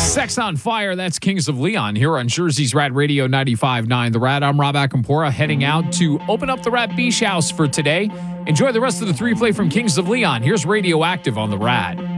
Sex on Fire, that's Kings of Leon here on Jersey's Rad Radio 95.9 The Rad. I'm Rob Akampora, heading out to open up the Rad Beach House for today. Enjoy the rest of the three play from Kings of Leon. Here's Radioactive on The Rad.